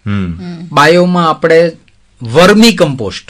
બાયોમાં આપણે vermi compost,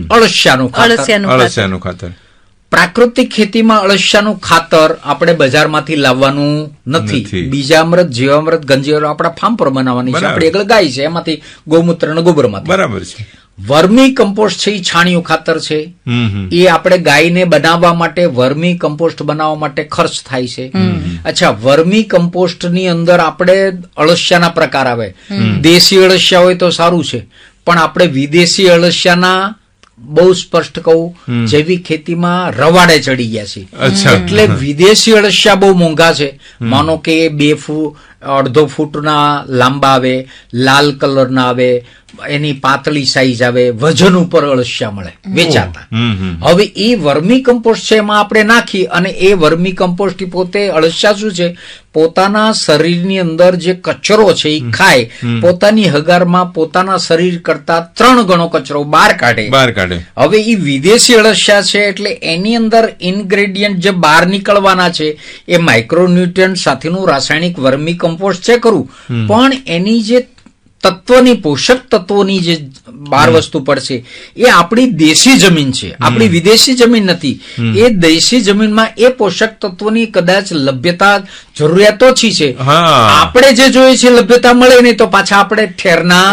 અળસિયાનું ખાતર. પ્રાકૃતિક ખેતીમાં અળસિયાનું ખાતર આપણે બજારમાંથી લાવવાનું નથી. બીજામૃત, જીવામૃત, ગંજીવરો આપણા ફાર્મ પર બનાવવાની છે. આપણી એકલ ગાય છે, એમાંથી ગૌમૂત્ર અને ગોબરમાંથી. બરાબર છે. વર્મી કમ્પોસ્ટ છે એ છાણિયું ખાતર છે. એ આપણે ગાયને બનાવવા માટે, વર્મી કમ્પોસ્ટ બનાવવા માટે ખર્ચ થાય છે. અચ્છા, વર્મી કમ્પોસ્ટ ની અંદર આપણે અળસિયાના પ્રકાર આવે. દેશી અળસિયા હોય તો સારું છે, પણ આપણે વિદેશી અળસિયાના બહુ સ્પષ્ટ કહું, જૈવિક ખેતીમાં રવાડે ચડી ગયા છે. એટલે વિદેશી અળસિયા બહુ મોંઘા છે. માનો કે 2 ફૂટ 1.5 ફૂટના લાંબા આવે, લાલ કલરના આવે, એની પાતળી સાઈઝ આવે, વજન ઉપર અળસિયા મળે વેચાતા. હવે એ વર્મી કમ્પોસ્ટ છે, એમાં આપણે નાખી અને એ વર્મી કમ્પોસ્ટ પોતે અળસિયા શું છે, પોતાના શરીરની અંદર જે કચરો છે એ ખાય, પોતાની હગારમાં પોતાના શરીર કરતા 3 ગણો કચરો બહાર કાઢે. હવે એ વિદેશી અળસિયા છે, એટલે એની અંદર ઇન્ગ્રેડિયન્ટ જે બહાર નીકળવાના છે એ માઇક્રોન્યુટ્રિયન્ટ સાથેનું રાસાયણિક વર્મી કમ્પોસ્ટ છે ખરું, પણ એની જે તત્વની, પોષક તત્વોની જે બાર વસ્તુ પડશે એ આપણી દેશી જમીન છે, આપણી વિદેશી જમીન નથી. એ દેશી જમીનમાં એ પોષક તત્વોની કદાચ લભ્યતા, જરૂરિયાત ઓછી છે. આપણે જે જોઈએ છે લભ્યતા મળે નહીં તો પાછા આપણે ઠેરના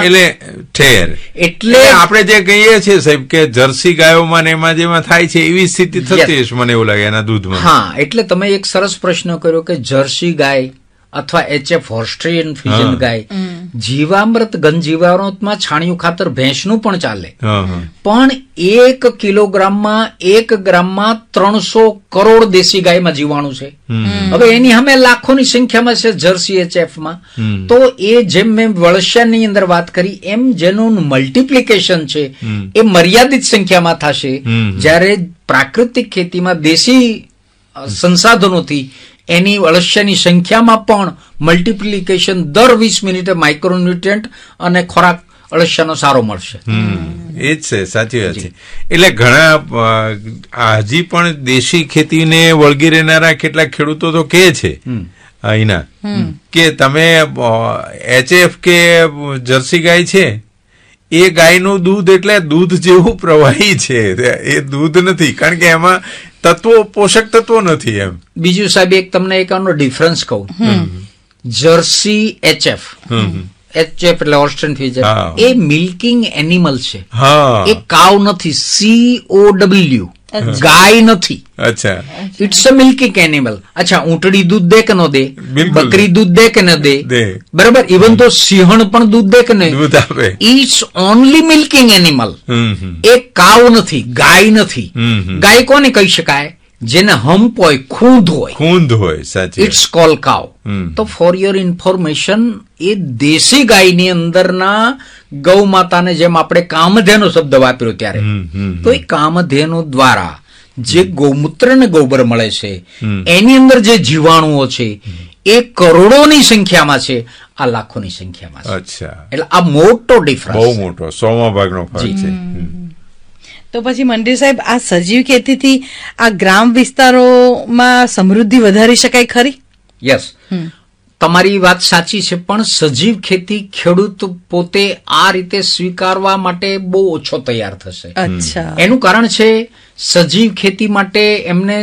એટલે આપણે જે કહીએ છીએ સાહેબ કે જર્સી ગાયોમાં એમાં જેમાં થાય છે એવી સ્થિતિ થતી હશે મને એવું લાગે એના દૂધમાં. હા, એટલે તમે એક સરસ પ્રશ્ન કર્યો કે જર્સી ગાય અથવા HF હોસ્ટ્રિયન ફ્રીજન ગાય, જીવામૃત, ઘનજીવામૃતમાં છાણિયું ખાતર ભેંસનું પણ ચાલે, પણ 1 કિલોગ્રામમાં 1 ગ્રામમાં 300 કરોડ દેશી ગાયમાં જીવાણુ છે. હવે એની સામે લાખોની સંખ્યામાં છે જર્સી HFમાં. તો એ જેમ મેં અળસિયાની અંદર વાત કરી એમ જેનું મલ્ટીપ્લિકેશન છે એ મર્યાદિત સંખ્યામાં થશે. જ્યારે પ્રાકૃતિક ખેતીમાં દેશી સંસાધનોથી એની અળસિયાની સંખ્યામાં પણ મલ્ટીપ્લિકેશન દર 20 મિનિટે માઇક્રોન્યુટ્રિયન્ટ અને ખોરાક અળસિયાનો સારો મળશે. એ જ છે, સાચી વાત છે. એટલે ઘણા હજી પણ દેશી ખેતીને વળગી રહેનારા કેટલાક ખેડૂતો તો કહે છે અહીંના કે તમે HF કે જર્સી ગાય છે એ ગાયનું દૂધ એટલે દૂધ જેવું પ્રવાહી છે, એ દૂધ નથી, કારણ કે એમાં તત્વો, પોષક તત્વો નથી. એમ બીજું સાહેબ એક તમને એક આનો ડિફરન્સ કહું. જર્સી HF એટલે ઓસ્ટ્રેલિયન ફ્રીજન, એ મિલ્કિંગ એનિમલ છે, એ કાવ નથી, COW, ગાય નથી. અચ્છા, ઇટ્સ અ મિલ્કિંગ એનિમલ. અચ્છા, ઊંટડી દૂધ દે કે ન દે, બકરી દૂધ દે કે ન દે, બરાબર, ઇવન તો સિંહણ પણ દૂધ દે કે નહીં, ઇટ્સ ઓનલી મિલ્કિંગ એનિમલ. એ કાવ નથી, ગાય નથી. ગાય કોને કહી શકાય? જેને હમ્પ હોય, ખૂંદ હોય, સાચી. ઇટ્સ કોલ કાવ. તો ફોર યોર ઇન્ફોર્મેશન, એ દેશી ગાયની અંદરના ગૌ માતાને જેમ આપણે કામધેનુ શબ્દ વાપર્યો ત્યારે, તો એ કામધેનુ દ્વારા જે ગૌમૂત્ર ને ગોબર મળે છે એની અંદર જે જીવાણુઓ છે એ કરોડોની સંખ્યામાં છે, આ લાખોની સંખ્યામાં છે. અચ્છા, એટલે આ મોટો ડિફરન્સ, બહુ મોટો, 100માં ભાગનો ફરક છે. તો પછી મંડ્રી સાહેબ, આ સજીવ ખેતીથી આ ગ્રામ વિસ્તારોમાં સમૃદ્ધિ વધારી શકાય ખરી? યસ, તમારી વાત સાચી છે, પણ સજીવ ખેતી ખેડૂત પોતે આ રીતે સ્વીકારવા માટે બહુ ઓછો તૈયાર થશે. અચ્છા, એનું કારણ છે સજીવ ખેતી માટે એમને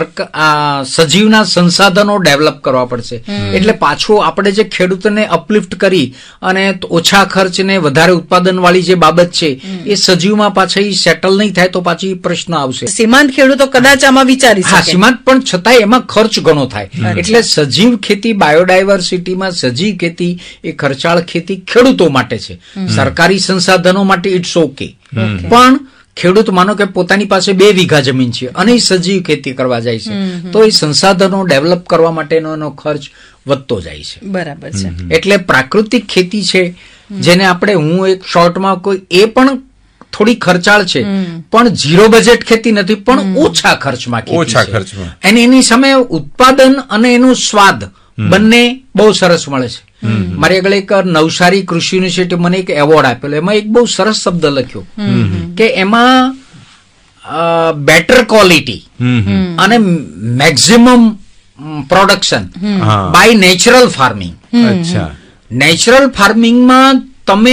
સજીવના સંસાધનો ડેવલપ કરવા પડશે. એટલે પાછું આપણે જે ખેડૂતોને અપલિફ્ટ કરી અને ઓછા ખર્ચ ને વધારે ઉત્પાદન વાળી જે બાબત છે એ સજીવમાં પાછા સેટલ નહીં થાય તો પાછી પ્રશ્ન આવશે. સીમાંત ખેડૂતો કદાચ આમાં વિચારી શકે. હા, સીમાંત, પણ છતાંય એમાં ખર્ચ ઘણો થાય. એટલે સજીવ ખેતી, બાયોડાયવર્સિટીમાં સજીવ ખેતી એ ખર્ચાળ ખેતી ખેડૂતો માટે છે. સરકારી સંસાધનો માટે ઇટ્સ ઓકે, પણ ખેડૂત માનો કે પોતાની પાસે 2 વીઘા જમીન છે અને એ સજીવ ખેતી કરવા જાય છે, તો એ સંસાધનો ડેવલપ કરવા માટેનો એનો ખર્ચ વધતો જાય છે. બરાબર છે. એટલે પ્રાકૃતિક ખેતી છે જેને આપણે, હું એક શોર્ટમાં કોઈ, એ પણ થોડી ખર્ચાળ છે, પણ ઝીરો બજેટ ખેતી નથી, પણ ઓછા ખર્ચમાં ખેતી છે. અને એની સામે ઉત્પાદન અને એનું સ્વાદ બંને બહુ સરસ મળે છે. મારી આગળ એક નવસારી કૃષિ યુનિવર્સિટી મને એક એવોર્ડ આપેલો, એમાં એક બહુ સરસ શબ્દ લખ્યો કે એમાં બેટર ક્વોલિટી અને maximum production by natural farming. Natural ફાર્મિંગમાં તમે